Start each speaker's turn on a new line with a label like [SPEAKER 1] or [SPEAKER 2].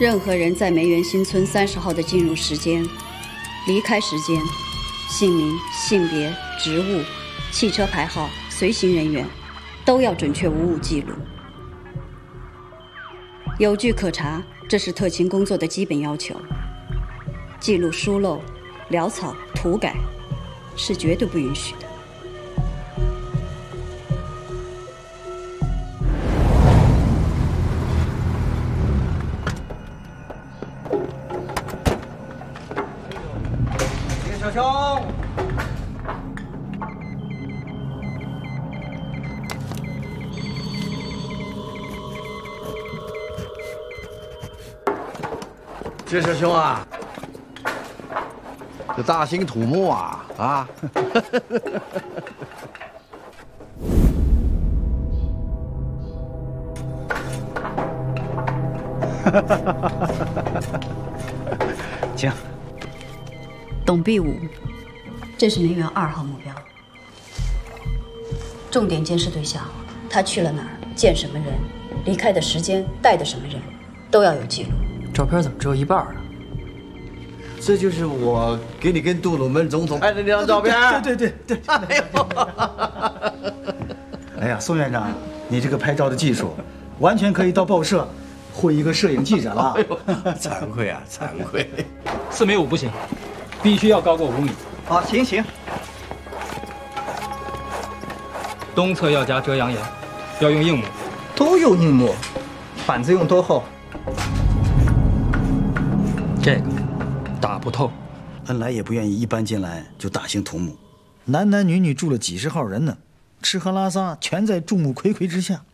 [SPEAKER 1] 任何人在梅园新村30号的进入时间、离开时间、姓名、性别、职务、汽车牌号、随行人员，都要准确无误记录。有据可查，这是特勤工作的基本要求。记录疏漏、潦草、涂改，是绝对不允许的。
[SPEAKER 2] 小兄，
[SPEAKER 3] 这小兄啊，这大兴土木啊，
[SPEAKER 2] 请。
[SPEAKER 1] 董必武，这是梅园2号目标，重点监视对象，他去了哪儿，见什么人，离开的时间，带的什么人，都要有记录。
[SPEAKER 4] 照片怎么只有一半啊？
[SPEAKER 3] 这就是我给你跟杜鲁门总统拍的那张照片。
[SPEAKER 2] 对。哎呦，哎呀，宋院长，你这个拍照的技术，完全可以到报社混一个摄影记者了。
[SPEAKER 3] 哎呦，惭愧啊，惭愧。
[SPEAKER 5] 4米5不行，必须要高过5米。
[SPEAKER 2] 好，行。
[SPEAKER 5] 东侧要加遮阳岩，要用硬木。
[SPEAKER 2] 都用硬木，板子用多厚？
[SPEAKER 5] 这个打不透。
[SPEAKER 2] 恩来也不愿意一搬进来就大兴土木，男男女女住了几10号人呢，吃喝拉撒全在众目睽睽之下。